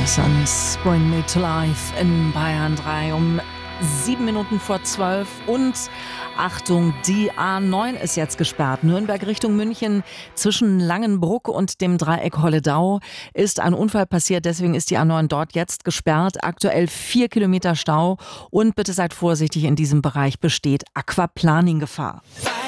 Evanescence, Bring Me to Life in Bayern 3 um 7 Minuten vor 12 und Achtung, die A9 ist jetzt gesperrt. Nürnberg Richtung München zwischen Langenbruck und dem Dreieck Holledau ist ein Unfall passiert. Deswegen ist die A9 dort jetzt gesperrt. Aktuell 4 Kilometer Stau und bitte seid vorsichtig, in diesem Bereich besteht Aquaplaning-Gefahr.